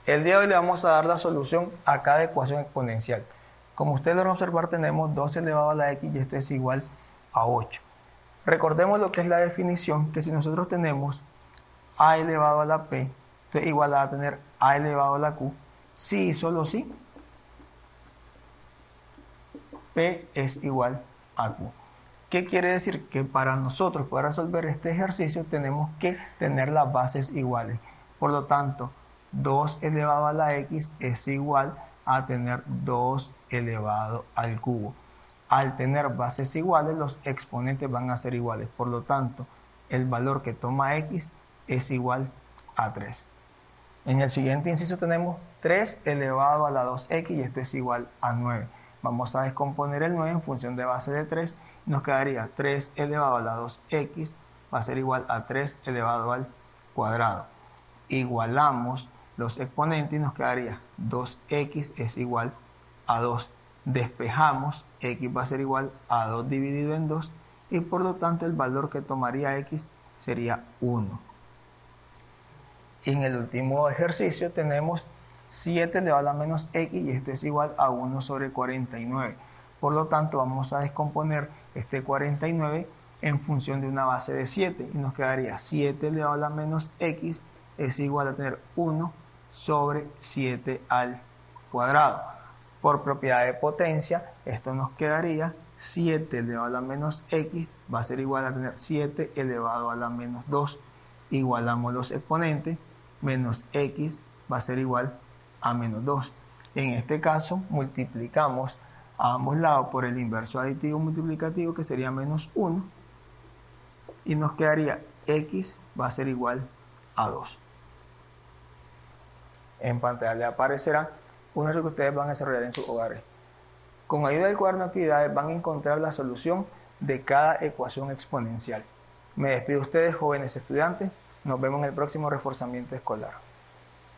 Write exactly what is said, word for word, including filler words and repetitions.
El día de hoy le vamos a dar la solución a cada ecuación exponencial. Como ustedes lo van a observar, tenemos dos elevado a la x y esto es igual a ocho. Recordemos lo que es la definición, que si nosotros tenemos a elevado a la p, entonces igual a tener a elevado a la q, sí y solo sí, p es igual a q. ¿Qué quiere decir? Que para nosotros poder resolver este ejercicio tenemos que tener las bases iguales. Por lo tanto, dos elevado a la x es igual a tener dos elevado al cubo. Al tener bases iguales, los exponentes van a ser iguales. Por lo tanto, el valor que toma x es igual a tres. En el siguiente inciso tenemos tres elevado a la dos x y esto es igual a nueve. Vamos a descomponer el nueve en función de base de tres. Nos quedaría tres elevado a la dos x va a ser igual a tres elevado al cuadrado. Igualamos los exponentes y nos quedaría dos x es igual a dos. Despejamos, x va a ser igual a dos dividido en dos y por lo tanto el valor que tomaría x sería uno. Y en el último ejercicio tenemos siete elevado a la menos x y esto es igual a uno sobre cuarenta y nueve. Por lo tanto vamos a descomponer este cuarenta y nueve en función de una base de siete y nos quedaría siete elevado a la menos x es igual a tener uno sobre siete al cuadrado. Por propiedad de potencia, esto nos quedaría siete elevado a la menos x va a ser igual a tener siete elevado a la menos dos. Igualamos los exponentes, menos x va a ser igual a menos dos. En este caso, multiplicamos a ambos lados por el inverso aditivo multiplicativo, que sería menos uno, y nos quedaría x va a ser igual a dos. En pantalla le aparecerá un ejercicio que ustedes van a desarrollar en sus hogares. Con ayuda del cuaderno de actividades van a encontrar la solución de cada ecuación exponencial. Me despido de ustedes, jóvenes estudiantes. Nos vemos en el próximo reforzamiento escolar.